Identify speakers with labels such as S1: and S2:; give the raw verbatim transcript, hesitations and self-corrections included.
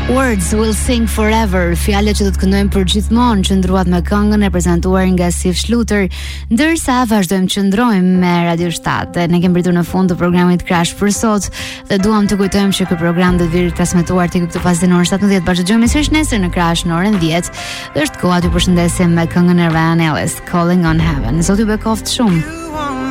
S1: Words will sing forever. Fjalët që do të këndojmë për gjithmonë qëndruat me këngën e prezantuar nga Sif Shluter, ndërsa vazhdojmë qëndrojmë me Radio shtat. Ne kemi pritur në fund të programit Crash për sot dhe duam të kujtojmë që ky program do të vijë transmetuar tek këtë fazë në orën shtatëmbëdhjetë. Bashkëdëgjojmë sërish nesër në Crash në orën dhjetë. Dhe është koha t'ju përshëndesim me këngën e Ryan Ellis, Calling on Heaven. Zoti ju bekoft shumë.